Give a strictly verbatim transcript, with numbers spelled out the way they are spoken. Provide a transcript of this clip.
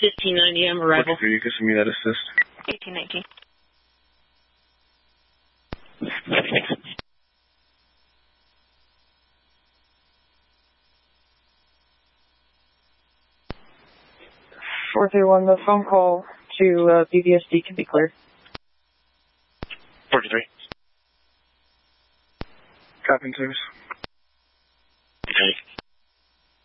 fifteen ninety M arrival. forty-three, you can send me that assist. eighteen nineteen. four three one, the phone call to uh, B B S D can be cleared. forty-three. Copy, service.